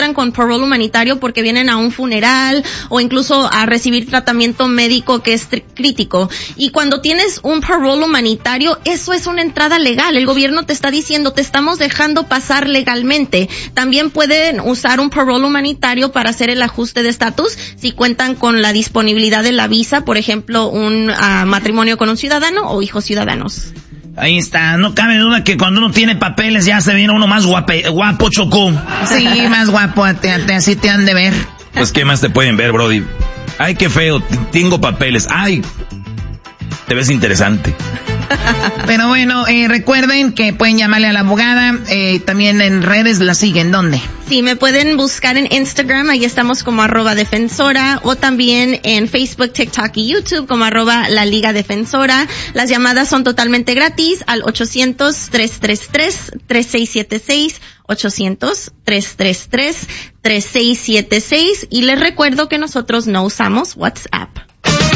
cuentan con parole humanitario porque vienen a un funeral o incluso a recibir tratamiento médico que es crítico. Y cuando tienes un parole humanitario, eso es una entrada legal. El gobierno te está diciendo, te estamos dejando pasar legalmente. También pueden usar un parole humanitario para hacer el ajuste de estatus si cuentan con la disponibilidad de la visa, por ejemplo, un matrimonio con un ciudadano o hijos ciudadanos. Ahí está, no cabe duda que cuando uno tiene papeles ya se viene uno más guapo, Chocó. Sí, más guapo, así te han de ver. Pues qué más te pueden ver, Brody. Ay, qué feo, tengo papeles. Ay, te ves interesante. Pero bueno, recuerden que pueden llamarle a la abogada, también en redes la siguen, ¿dónde? Sí, me pueden buscar en Instagram, ahí estamos como @defensora, o también en Facebook, TikTok y YouTube como @la Liga Defensora. Las llamadas son totalmente gratis al 800-333-3676, 800-333-3676, y les recuerdo que nosotros no usamos WhatsApp.